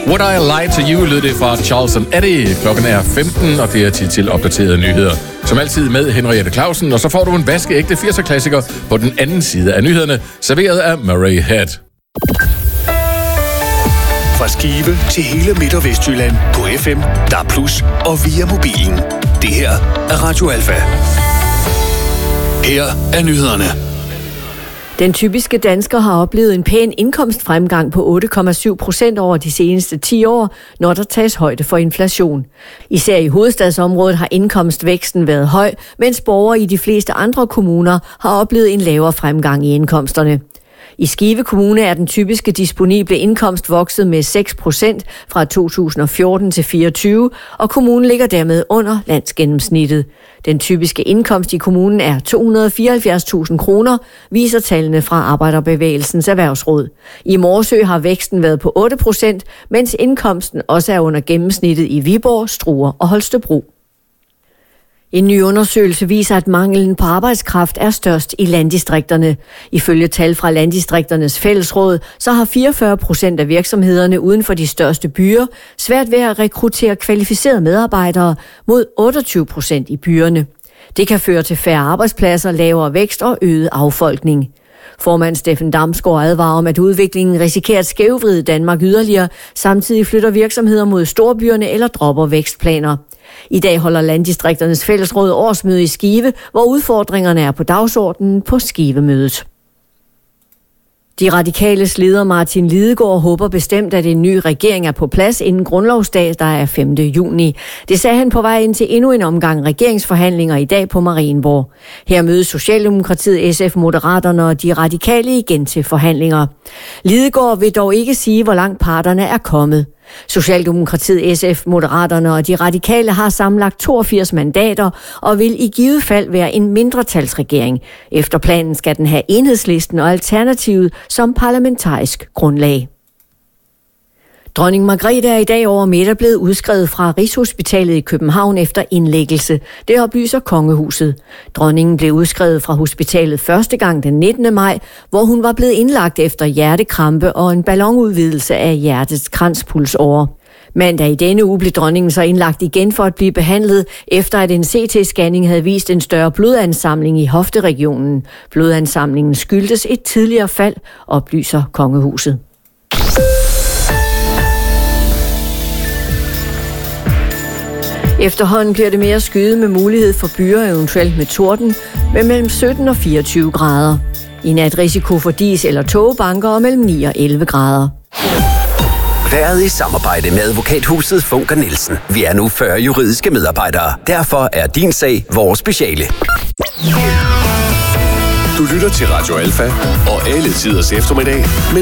Would I Lie to You lød det fra Charles & Eddie. Klokken er 15, og det er tid til opdaterede nyheder. Som altid med Henriette Clausen, og så får du en vaskeægte 80'er-klassiker på den anden side af nyhederne, serveret af Murray Head. Fra Skive til hele Midt- og Vestjylland på FM, DAB+ og via mobilen. Det her er Radio Alfa. Her er nyhederne. Den typiske dansker har oplevet en pæn indkomstfremgang på 8,7% over de seneste 10 år, når der tages højde for inflation. Især i hovedstadsområdet har indkomstvæksten været høj, mens borgere i de fleste andre kommuner har oplevet en lavere fremgang i indkomsterne. I Skive Kommune er den typiske disponible indkomst vokset med 6% fra 2014 til 2024, og kommunen ligger dermed under landsgennemsnittet. Den typiske indkomst i kommunen er 274.000 kroner, viser tallene fra Arbejderbevægelsens Erhvervsråd. I Morsø har væksten været på 8%, mens indkomsten også er under gennemsnittet i Viborg, Struer og Holstebro. En ny undersøgelse viser, at manglen på arbejdskraft er størst i landdistrikterne. Ifølge tal fra Landdistrikternes Fællesråd, så har 44% af virksomhederne uden for de største byer svært ved at rekruttere kvalificerede medarbejdere mod 28% i byerne. Det kan føre til færre arbejdspladser, lavere vækst og øget affolkning. Formand Steffen Damsgaard advarer om, at udviklingen risikerer at skævvride Danmark yderligere, samtidig flytter virksomheder mod storbyerne eller dropper vækstplaner. I dag holder Landdistrikternes Fællesråd årsmøde i Skive, hvor udfordringerne er på dagsordenen på Skivemødet. De radikales leder Martin Lidegaard håber bestemt, at en ny regering er på plads inden grundlovsdag, der er 5. juni. Det sagde han på vej ind til endnu en omgang regeringsforhandlinger i dag på Marienborg. Her mødes Socialdemokratiet, SF, Moderaterne og de radikale igen til forhandlinger. Lidegaard vil dog ikke sige, hvor langt parterne er kommet. Socialdemokratiet, SF, Moderaterne og de radikale har sammenlagt 82 mandater og vil i givet fald være en mindretalsregering. Efter planen skal den have Enhedslisten og Alternativet som parlamentarisk grundlag. Dronning Margrethe er i dag over middag blevet udskrevet fra Rigshospitalet i København efter indlæggelse. Det oplyser Kongehuset. Dronningen blev udskrevet fra hospitalet første gang den 19. maj, hvor hun var blevet indlagt efter hjertekrampe og en ballonudvidelse af hjertets kranspulsåre. Mandag i denne uge blev dronningen så indlagt igen for at blive behandlet, efter at en CT-scanning havde vist en større blodansamling i hofteregionen. Blodansamlingen skyldtes et tidligere fald, oplyser Kongehuset. Efterhånden bliver det mere skyde med mulighed for byer, eventuelt med torden, med mellem 17 og 24 grader. I nat risiko for dis- eller tågebanker og mellem 9 og 11 grader. Været i samarbejde med advokathuset Funker Nielsen. Vi er nu 40 juridiske medarbejdere. Derfor er din sag vores speciale. Du lytter til Radio Alfa og alle tiders eftermiddag.